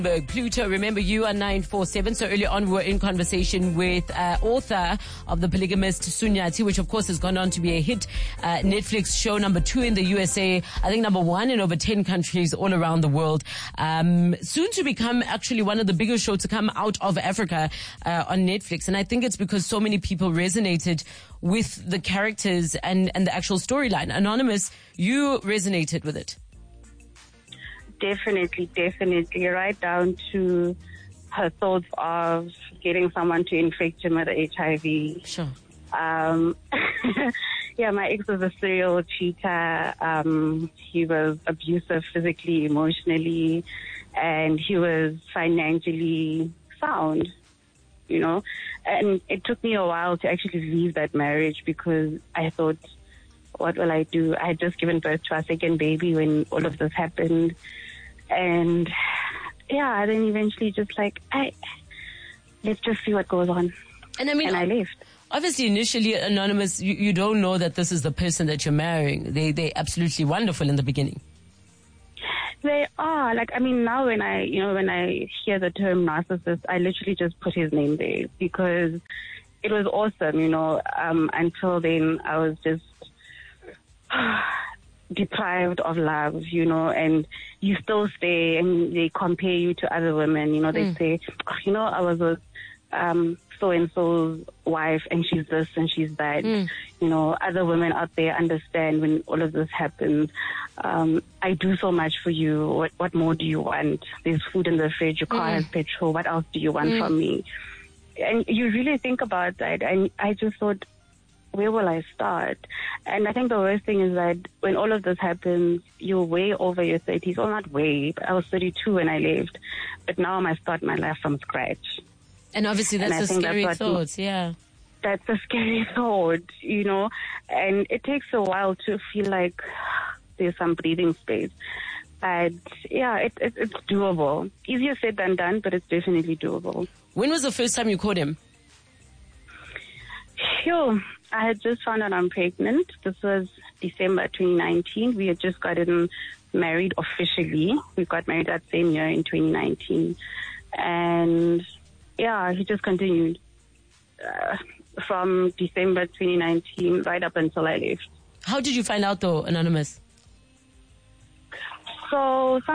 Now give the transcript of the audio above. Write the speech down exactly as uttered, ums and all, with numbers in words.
Pluto, remember you are nine four seven. So earlier on we were in conversation with uh, author of The Polygamist, Sunyathi, which of course has gone on to be a hit uh, Netflix show, number two in the U S A, I think number one in over ten countries all around the world. Um, soon to become actually one of the biggest shows to come out of Africa uh, on Netflix. And I think it's because so many people resonated with the characters and, and the actual storyline. Anonymous, you resonated with it. Definitely, definitely. Right down to her thoughts of getting someone to infect him with H I V. Sure. Um, yeah, my ex was a serial cheater. Um, he was abusive physically, emotionally, and he was financially sound, you know. And it took me a while to actually leave that marriage because I thought, what will I do? I had just given birth to our second baby when all of this happened. And yeah, then eventually just like, I, let's just see what goes on. And I mean, and I left. Obviously, initially, Anonymous, you, you don't know that this is the person that you're marrying. They, they're absolutely wonderful in the beginning. They are. Like, I mean, now when I, you know, when I hear the term narcissist, I literally just put his name there because it was awesome, you know. Um, until then, I was just deprived of love, you know, and you still stay and they compare you to other women, you know, they mm. say, oh, you know, I was with um, so-and-so's wife and she's this and she's that. Mm. You know, other women out there understand when all of this happens. Um, I do so much for you. What, what more do you want? There's food in the fridge, your car mm. has petrol. What else do you want mm. from me? And you really think about that. And I just thought, where will I start? And I think the worst thing is that when all of this happens, you're way over your thirties. Well, not way, but I was thirty-two when I left. But now I must start my life from scratch. And obviously that's and a scary that's thought, yeah. That's a scary thought, you know. And it takes a while to feel like there's some breathing space. But yeah, it, it, it's doable. Easier said than done, but it's definitely doable. When was the first time you caught him? Sure. I had just found out I'm pregnant. This was December twenty nineteen. We had just gotten married officially. We got married that same year in twenty nineteen. And yeah, he just continued uh, from December twenty nineteen right up until I left. How did you find out though, Anonymous? So